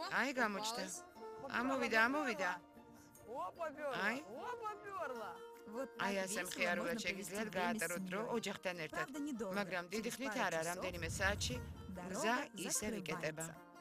აი გამოჩნდა. ამოვიდა. აი აი ასე მხიარულად შეგიძლიათ გაატაროთ დრო ოჯახთან ერთად. მაგრამ დიდი ხნით არა, რამდენიმე საათში გზა ისევ იკეტება.